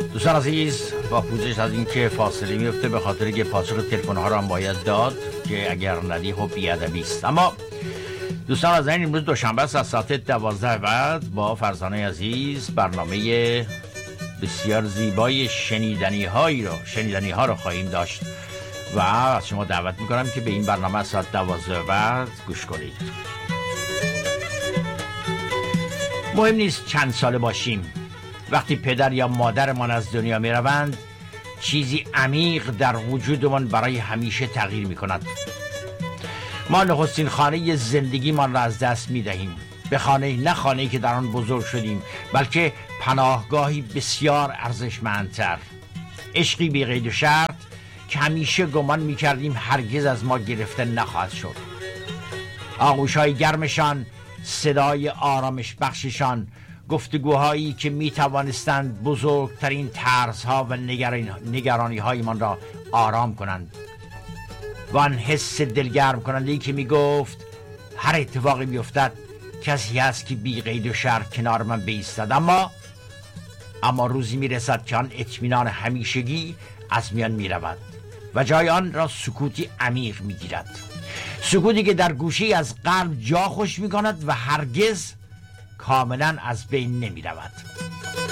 دوستان عزیز، با پوزش از این که فاصله میفته به خاطر که پاسخ تلفن ها را هم باید داد که اگر ندی خب بی‌ادبی است. اما دوستان عزیز، امروز دوشنبه است، از ساعت 12 بعد با فرزانه عزیز برنامه بسیار زیبای شنیدنی ها رو خواهیم داشت و از شما دعوت میکنم که به این برنامه از ساعت 12 بعد گوش کنید. مهم نیست چند ساله باشیم، وقتی پدر یا مادرمان از دنیا می روند چیزی عمیق در وجودمان برای همیشه تغییر می کند. ما نخستین خانه زندگیمان را از دست می دهیم، به نه خانه‌ای که در آن بزرگ شدیم، بلکه پناهگاهی بسیار ارزشمندتر، عشقی بی قید و شرط که همیشه گمان می کردیم هرگز از ما گرفته نخواهد شد. آغوش‌های گرمشان، صدای آرامش بخششان، گفتگوهایی که می توانستند بزرگترین ترس‌ها و نگرانی‌های من را آرام کنند، و آن حس دلگرم کننده‌ای که می گفت هر اتفاقی بیفتد کسی هست که بی قید و شرط کنار من بایستد. اما روزی می رسد که آن اطمینان همیشگی از میان می رود و جای آن را سکوتی عمیق می گیرد، سکوتی که در گوشه‌ای از قلب جا خوش می کند و هرگز کاملا از بین نمی رود.